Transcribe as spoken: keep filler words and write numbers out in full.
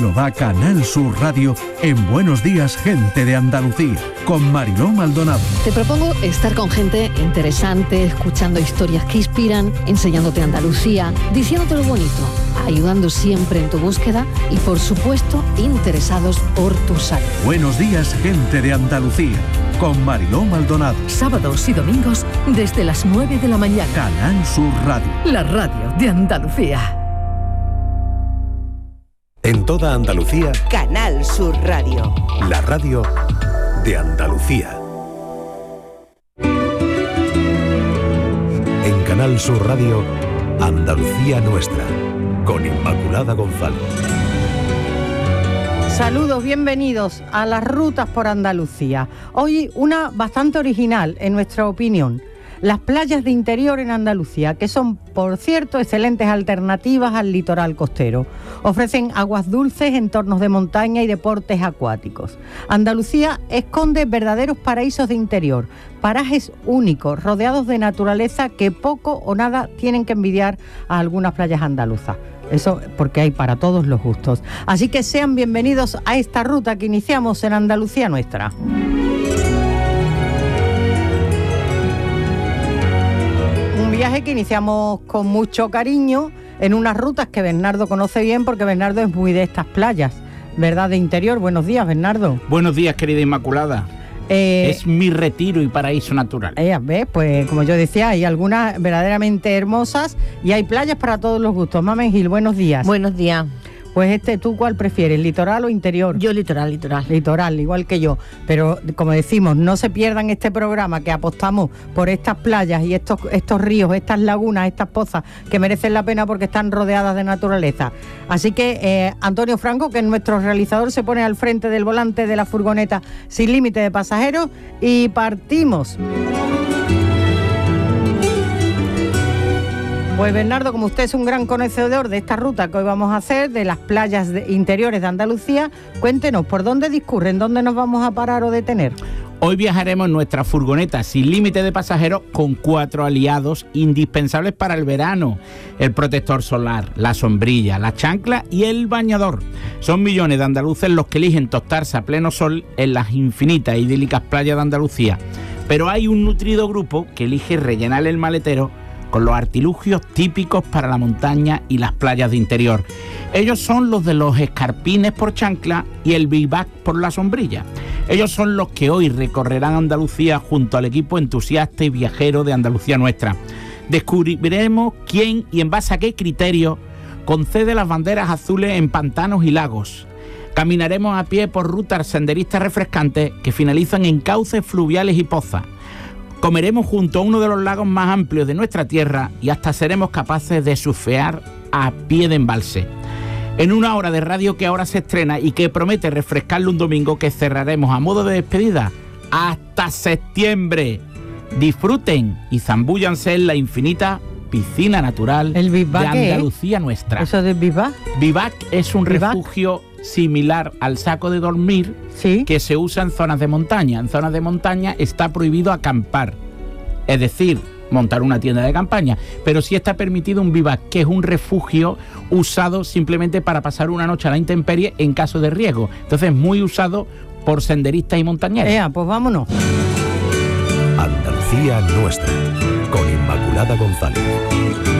Lo da Canal Sur Radio en Buenos Días, Gente de Andalucía, con Mariló Maldonado. Te propongo estar con gente interesante, escuchando historias que inspiran, enseñándote Andalucía, diciéndote lo bonito, ayudando siempre en tu búsqueda y, por supuesto, interesados por tu salud. Buenos Días, Gente de Andalucía, con Mariló Maldonado. Sábados y domingos desde las nueve de la mañana. Canal Sur Radio. La radio de Andalucía. En toda Andalucía, Canal Sur Radio. La radio de Andalucía. En Canal Sur Radio, Andalucía Nuestra, con Inmaculada González. Saludos, bienvenidos a las rutas por Andalucía. Hoy una bastante original, en nuestra opinión. Las playas de interior en Andalucía, que son, por cierto, excelentes alternativas al litoral costero. Ofrecen aguas dulces, entornos de montaña y deportes acuáticos. Andalucía esconde verdaderos paraísos de interior, parajes únicos, rodeados de naturaleza que poco o nada tienen que envidiar a algunas playas andaluzas. Eso porque hay para todos los gustos. Así que sean bienvenidos a esta ruta que iniciamos en Andalucía Nuestra. Viaje que iniciamos con mucho cariño en unas rutas que Bernardo conoce bien, porque Bernardo es muy de estas playas, ¿verdad? De interior. Buenos días, Bernardo. Buenos días, querida Inmaculada. Eh, es mi retiro y paraíso natural. Eh, ¿ves? Pues como yo decía, hay algunas verdaderamente hermosas y hay playas para todos los gustos. Mamen Gil, buenos días. Buenos días. Pues este, ¿tú cuál prefieres, litoral o interior? Yo litoral, litoral. Litoral, igual que yo. Pero, como decimos, no se pierdan este programa, que apostamos por estas playas y estos, estos ríos, estas lagunas, estas pozas, que merecen la pena porque están rodeadas de naturaleza. Así que eh, Antonio Franco, que es nuestro realizador, se pone al frente del volante de la furgoneta sin límite de pasajeros y partimos. Pues Bernardo, como usted es un gran conocedor de esta ruta que hoy vamos a hacer, de las playas de interiores de Andalucía, cuéntenos, ¿por dónde discurren? ¿Dónde nos vamos a parar o detener? Hoy viajaremos en nuestra furgoneta sin límite de pasajeros con cuatro aliados indispensables para el verano: el protector solar, la sombrilla, la chancla y el bañador. Son millones de andaluces los que eligen tostarse a pleno sol en las infinitas e idílicas playas de Andalucía. Pero hay un nutrido grupo que elige rellenar el maletero con los artilugios típicos para la montaña y las playas de interior. Ellos son los de los escarpines por chancla y el bivac por la sombrilla. Ellos son los que hoy recorrerán Andalucía junto al equipo entusiasta y viajero de Andalucía Nuestra. Descubriremos quién y en base a qué criterio concede las banderas azules en pantanos y lagos. Caminaremos a pie por rutas senderistas refrescantes que finalizan en cauces fluviales y pozas. Comeremos junto a uno de los lagos más amplios de nuestra tierra y hasta seremos capaces de surfear a pie de embalse. En una hora de radio que ahora se estrena y que promete refrescarle un domingo que cerraremos a modo de despedida hasta septiembre. Disfruten y zambúllanse en la infinita piscina natural ¿El de Andalucía es? Nuestra. ¿Eso de bivac? Bivac es un ¿Bivac? refugio similar al saco de dormir, ¿sí?, que se usa en zonas de montaña. En zonas de montaña está prohibido acampar, es decir, montar una tienda de campaña, pero sí está permitido un bivac, que es un refugio usado simplemente para pasar una noche a la intemperie en caso de riesgo. Entonces, muy usado por senderistas y montañeros. Ea, pues vámonos. Andalucía Nuestra, con Inmaculada González.